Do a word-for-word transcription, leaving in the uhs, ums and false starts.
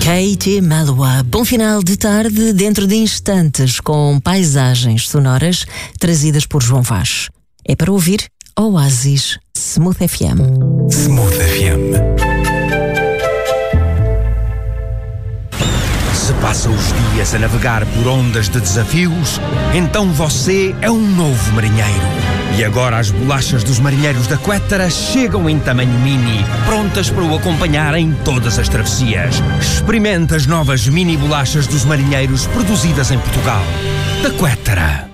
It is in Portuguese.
Katie Melua. Bom final de tarde, dentro de instantes, com paisagens sonoras trazidas por João Vaz. É para ouvir Oasis Smooth F M. Smooth F M. Se passa os dias a navegar por ondas de desafios, então você é um novo marinheiro. E agora as bolachas dos marinheiros da Quettara chegam em tamanho mini, prontas para o acompanhar em todas as travessias. Experimente as novas mini bolachas dos marinheiros produzidas em Portugal. Da Quettara.